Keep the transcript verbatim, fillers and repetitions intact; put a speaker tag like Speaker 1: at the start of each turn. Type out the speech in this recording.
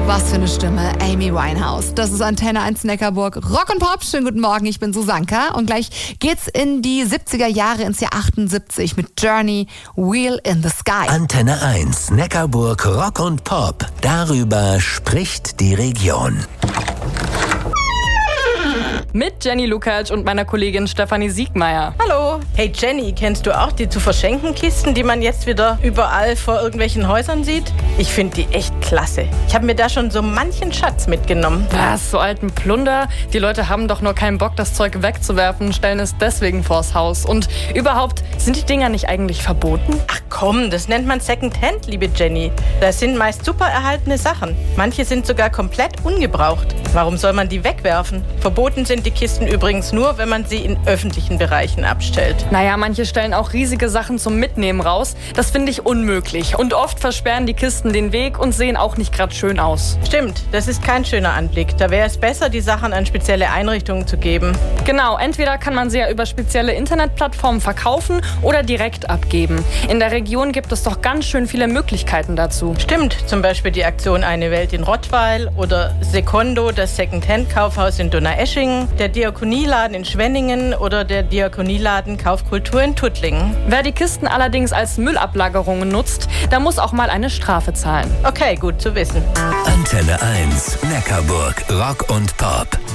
Speaker 1: Was für eine Stimme, Amy Winehouse. Das ist Antenne eins Neckarburg. Rock und Pop, schönen guten Morgen, ich bin Susanka. Und gleich geht's in die siebziger Jahre, ins Jahr achtundsiebzig mit Journey, Wheel in the Sky.
Speaker 2: Antenne eins Neckarburg, Rock und Pop. Darüber spricht die Region.
Speaker 3: Mit Jenny Lukacs und meiner Kollegin Stefanie Siegmeier.
Speaker 4: Hallo. Hey Jenny, kennst du auch die zu verschenken Kisten, die man jetzt wieder überall vor irgendwelchen Häusern sieht? Ich finde die echt klasse. Ich habe mir da schon so manchen Schatz mitgenommen.
Speaker 3: Was, so alten Plunder? Die Leute haben doch nur keinen Bock, das Zeug wegzuwerfen, stellen es deswegen vors Haus. Und überhaupt, sind die Dinger nicht eigentlich verboten?
Speaker 4: Ach komm, das nennt man Secondhand, liebe Jenny. Das sind meist super erhaltene Sachen. Manche sind sogar komplett ungebraucht. Warum soll man die wegwerfen? Verboten sind die Kisten übrigens nur, wenn man sie in öffentlichen Bereichen abstellt.
Speaker 3: Naja, manche stellen auch riesige Sachen zum Mitnehmen raus. Das finde ich unmöglich. Und oft versperren die Kisten den Weg und sehen auch nicht gerade schön aus.
Speaker 4: Stimmt, das ist kein schöner Anblick. Da wäre es besser, die Sachen an spezielle Einrichtungen zu geben.
Speaker 3: Genau, entweder kann man sie ja über spezielle Internetplattformen verkaufen oder direkt abgeben. In der Region gibt es doch ganz schön viele Möglichkeiten dazu.
Speaker 4: Stimmt, zum Beispiel die Aktion Eine Welt in Rottweil oder Secondo, das Secondhand-Kaufhaus in Donaueschingen, der Diakonieladen in Schwenningen oder der Diakonieladen Kaufkultur in Tuttlingen.
Speaker 3: Wer die Kisten allerdings als Müllablagerungen nutzt, der muss auch mal eine Strafe zahlen.
Speaker 4: Okay, gut zu wissen.
Speaker 2: Antenne eins Neckarburg, Rock und Pop.